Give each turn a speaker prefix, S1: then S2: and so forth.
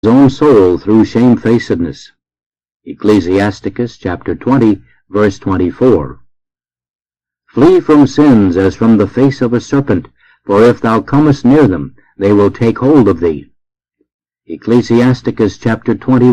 S1: own soul through shamefacedness. Ecclesiasticus chapter 20, verse 24. Flee from sins as from the face of a serpent, for if thou comest near them, they will take hold of thee. Ecclesiasticus chapter 20,